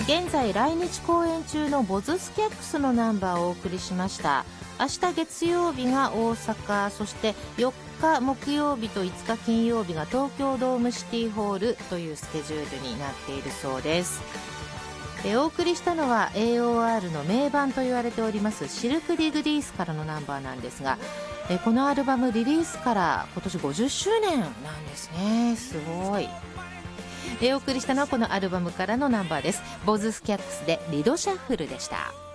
現在来日公演中のボズスキャックスのナンバーをお送りしました。明日月曜日が大阪、そして4日木曜日と5日金曜日が東京ドームシティホールというスケジュールになっているそうです。お送りしたのは AOR の名盤と言われておりますシルク・ディグリースからのナンバーなんですが、このアルバムリリースから今年50周年なんですね。すごい。お送りしたのはこのアルバムからのナンバーです。ボズスキャックスでリドシャッフルでした。